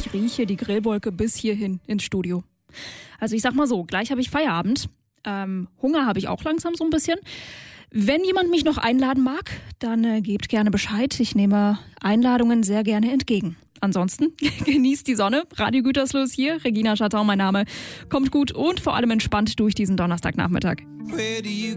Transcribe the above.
ich rieche die Grillwolke bis hierhin ins Studio. Also ich sag mal so, gleich habe ich Feierabend. Hunger habe ich auch langsam so ein bisschen. Wenn jemand mich noch einladen mag, dann gebt gerne Bescheid. Ich nehme Einladungen sehr gerne entgegen. Ansonsten genießt die Sonne. Radio Gütersloh hier, Regina Schartau mein Name. Kommt gut und vor allem entspannt durch diesen Donnerstagnachmittag.